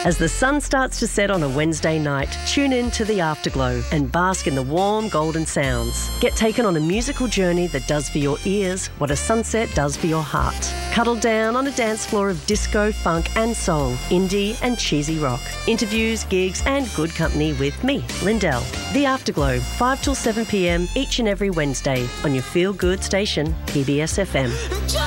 As the sun starts to set on a Wednesday night, tune in to The Afterglow and bask in the warm golden sounds. Get taken on a musical journey that does for your ears what a sunset does for your heart. Cuddle down on a dance floor of disco, funk and soul, indie and cheesy rock. Interviews, gigs and good company with me, Lindell. The Afterglow, 5 till 7 p.m. each and every Wednesday on your feel-good station, PBS FM.